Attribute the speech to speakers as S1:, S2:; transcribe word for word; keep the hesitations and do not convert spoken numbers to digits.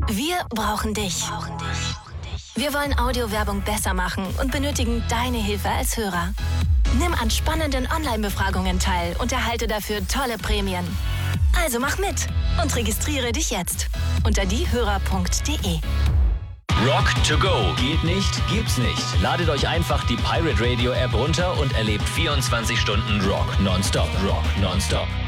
S1: Wir brauchen dich. Wir wollen Audiowerbung besser machen und benötigen deine Hilfe als Hörer. Nimm an spannenden Online-Befragungen teil und erhalte dafür tolle Prämien. Also mach mit und registriere dich jetzt unter diehörer punkt de.
S2: Rock to go. Geht nicht, gibt's nicht. Ladet euch einfach die Pirate Radio App runter und erlebt vierundzwanzig Stunden Rock nonstop. Rock nonstop.